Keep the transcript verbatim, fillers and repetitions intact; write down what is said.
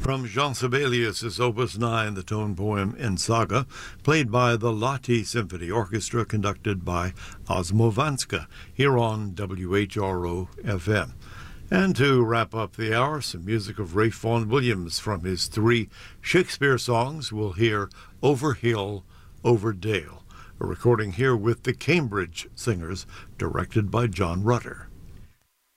From Jean Sibelius' Opus nine, the tone poem In Saga, played by the Lahti Symphony Orchestra, conducted by Osmo Vanska, here on W H R O F M. And to wrap up the hour, some music of Ralph Vaughan Williams from his three Shakespeare songs. We'll hear Over Hill, Over Dale, a recording here with the Cambridge Singers, directed by John Rutter.